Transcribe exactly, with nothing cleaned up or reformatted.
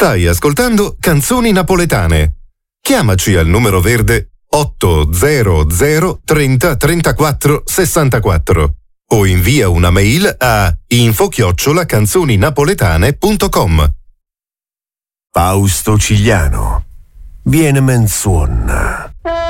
Stai ascoltando Canzoni Napoletane. Chiamaci al numero verde otto zero zero trenta trentaquattro sessantaquattro o invia una mail a info chiocciola canzoninapoletane punto com. Fausto Cigliano, viene men suona.